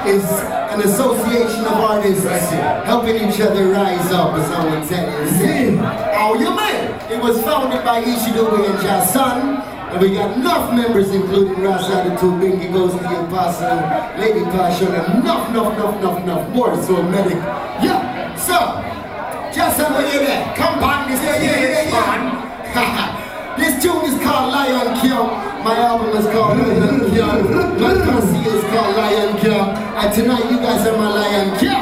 is an association of artists helping each other rise up, as I would tell you. Oh, you man! It was founded by Ishidobe and Jason, and we got enough members, including Ras Attitude, Bingy Goes to the Apostle, Lady Passion, and enough more. So medic. Yeah, so Jason, where you there? Come on, this man. This tune is called Lion King. My album is called Lion King. My posse is called Lion King. And tonight you guys are my Lion King.